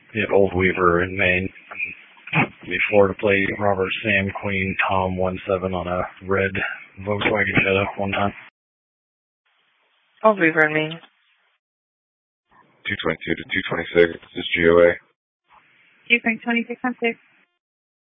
at Old Weaver in Maine. Before to play Robert, Sam, Queen, Tom 17 on a red Volkswagen Jetta one time. Old Weaver in Maine. 222 to 226. This is GOA. Houston 2616.